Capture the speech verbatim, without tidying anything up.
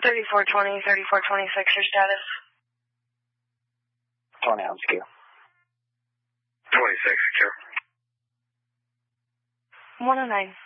thirty-four twenty, thirty-four twenty-six, your status? twenty on secure. twenty-six secure. one oh nine.